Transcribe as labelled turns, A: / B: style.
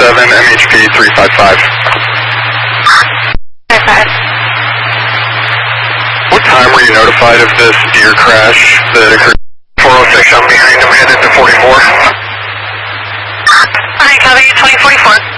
A: MHP 355.
B: 55.
A: What time were you notified of this deer crash that occurred? 406, I'm behind him, headed to 44.
B: Alright, copy, 2044.